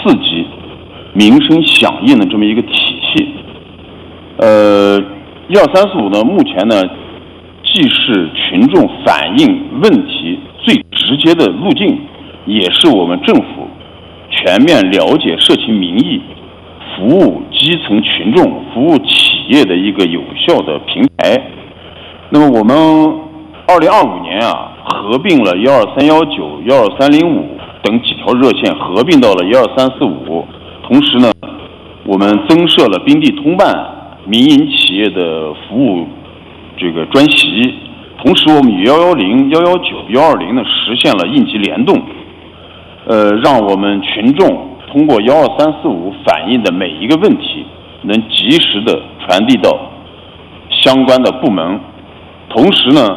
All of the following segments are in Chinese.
刺激民生响应的这么一个体系。12345呢，目前呢，既是群众反映问题最直接的路径，也是我们政府全面了解社情民意、服务基层群众、服务企业的一个有效的平台。那么我们2025年合并了12319、12305等几条热线，合并到了12345。同时呢，我们增设了宾地通办民营企业的服务这个专席。同时，我们与110、119、120呢实现了应急联动，让我们群众通过12345反映的每一个问题，能及时的传递到相关的部门。同时呢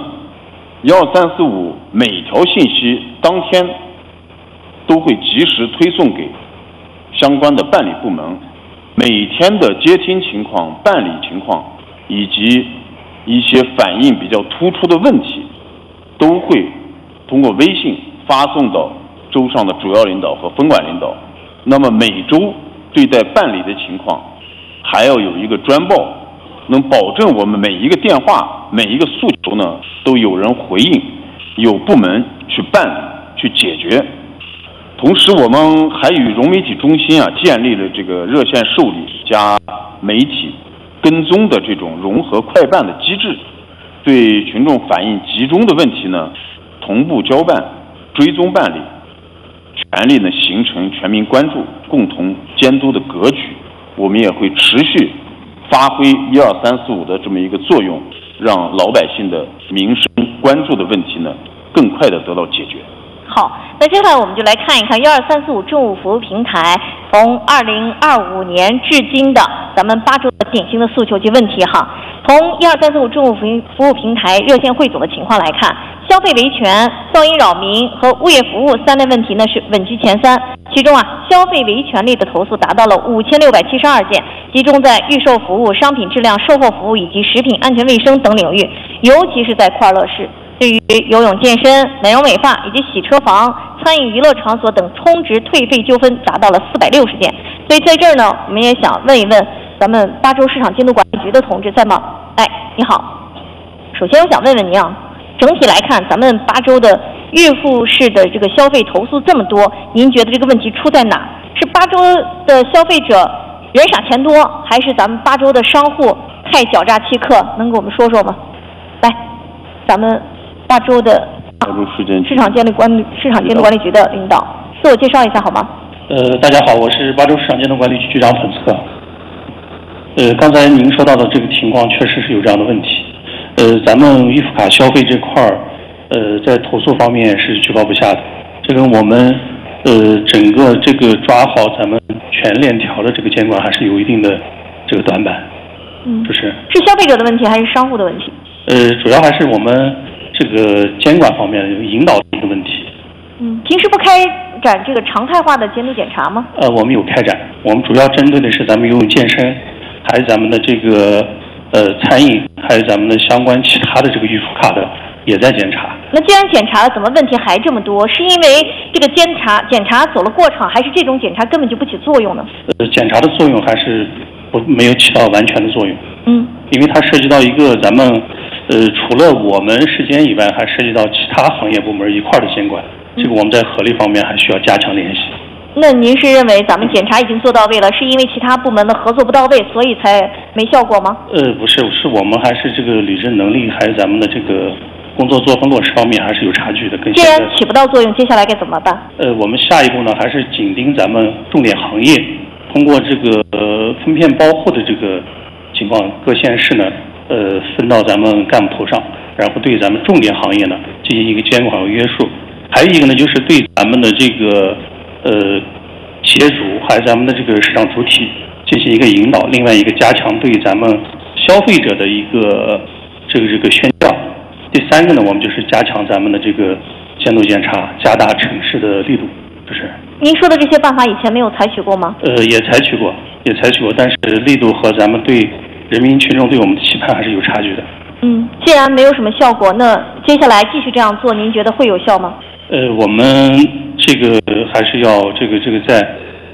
，12345每条信息当天都会及时推送给相关的办理部门，每天的接听情况、办理情况以及一些反映比较突出的问题，都会通过微信发送到州上的主要领导和分管领导。那么每周对待办理的情况还要有一个专报，能保证我们每一个电话、每一个诉求呢都有人回应，有部门去办理、去解决。同时，我们还与融媒体中心建立了这个热线受理加媒体跟踪的这种融合快办的机制，对群众反映集中的问题呢同步交办、追踪办理，全力呢形成全民关注、共同监督的格局。我们也会持续发挥12345的这么一个作用，让老百姓的民生关注的问题呢更快的得到解决。 好，那接下来我们就来看一看12345政务服务平台从2025年至今的咱们8州的典型的诉求及问题哈。从12345政务服务平台热线汇总的情况来看，消费维权、噪音扰民和物业服务3类问题呢是稳居前3。其中消费维权类的投诉达到了5672件，集中在预售服务、商品质量、售后服务以及食品安全卫生等领域，尤其是在库尔勒市。对于游泳健身、美容美发以及洗车房、餐饮娱乐场所等充值退费纠纷达到了460件。所以在这儿呢，我们也想问一问咱们8州市场监督管理局的同志在吗？你好。首先我想问问您整体来看，咱们8州的预付式的这个消费投诉这么多，您觉得这个问题出在哪？是8州的消费者人傻钱多，还是咱们8州的商户太狡诈欺客？能给我们说说吗？来，咱们8州的市场监督管理局的领导，自我介绍一下好吗？ 大家好，我是8州市场监督管理局局长粉策。刚才您说到的这个情况确实是有这样的问题。咱们预付卡消费这块在投诉方面是居高不下的。这个我们整个这个抓好咱们全链条的这个监管还是有一定的这个短板。是消费者的问题还是商户的问题？ 主要还是我们这个监管方面有引导的一个问题。 平时不开展这个常态化的监督检查吗？ 我们有开展，我们主要针对的是咱们游泳健身，还有咱们的这个餐饮，还有咱们的相关其他的这个预付卡的也在检查。 那既然检查了，怎么问题还这么多？是因为这个检查走了过场，还是这种检查根本就不起作用呢？ 检查的作用还是没有起到完全的作用。因为它涉及到一个咱们除了我们市监以外，还涉及到其他行业部门一块的监管。这个我们在合理方面还需要加强联系。 那您是认为咱们检查已经做到位了，是因为其他部门的合作不到位，所以才没效果吗？ 不是，是我们还是这个履职能力，还有咱们的这个工作作风落实方面还是有差距的。 既然起不到作用，接下来该怎么办？ 我们下一步呢，还是紧盯咱们重点行业，通过这个分片包货的这个情况，各县市呢分到咱们干部头上，然后对咱们重点行业呢进行一个监管和约束。还有一个呢，就是对咱们的这个企业主还有咱们的这个市场主体进行一个引导，另外一个加强对咱们消费者的一个这个宣教。第3个呢，我们就是加强咱们的这个监督检查，加大惩治的力度。 您说的这些办法以前没有采取过吗？ 也采取过，但是力度和咱们对人民群众对我们的期盼还是有差距的。 既然没有什么效果，那接下来继续这样做，您觉得会有效吗？ 我们这个还是要这个在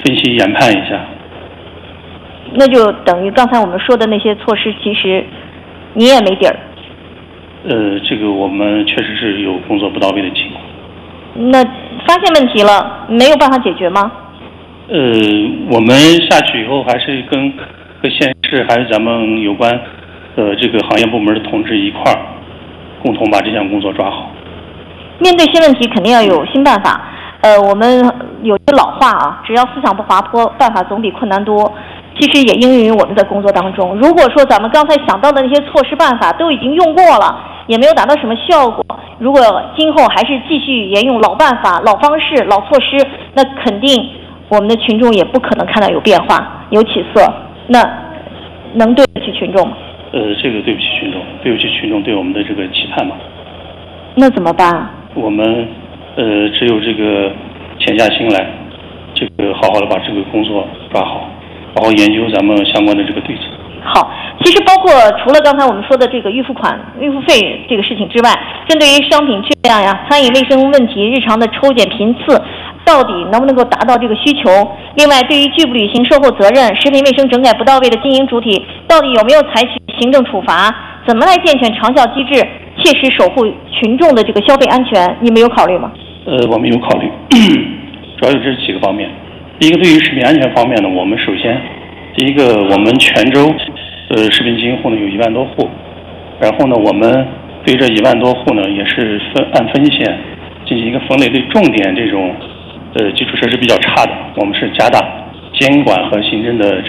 分析研判一下。 那就等于刚才我们说的那些措施，其实你也没底儿。 这个我们确实是有工作不到位的情况。 那发现问题了，没有办法解决吗？ 我们下去以后还是跟各县市还是咱们有关这个行业部门的同志一块儿，共同把这项工作抓好。 面对新问题，肯定要有新办法。我们有句老话啊，只要思想不滑坡，办法总比困难多。其实也应用于我们的工作当中。如果说咱们刚才想到的那些措施办法都已经用过了，也没有达到什么效果，如果今后还是继续沿用老办法、老方式、老措施，那肯定我们的群众也不可能看到有变化、有起色。那能对得起群众吗？ 这个对不起群众，对不起群众对我们的这个期盼嘛。 那怎么办？我们只有这个潜下心来，这个好好的把这个工作抓好。好好研究咱们相关的这个对策。 好，其实包括除了刚才我们说的这个预付款、预付费这个事情之外，针对于商品质量呀、餐饮卫生问题、日常的抽检频次，到底能不能够达到这个需求？另外，对于拒不履行售后责任、食品卫生整改不到位的经营主体，到底有没有采取行政处罚？怎么来健全长效机制，切实守护群众的这个消费安全？你们有考虑吗？ 我们有考虑，主要有这几个方面。第一个，对于食品安全方面呢，我们首先，第一个，我们全州食品经营户呢有1万多户，然后呢，我们对这1万多户呢也是按分县进行一个分类，对重点这种基础设施比较差的，我们是加大监管和行政的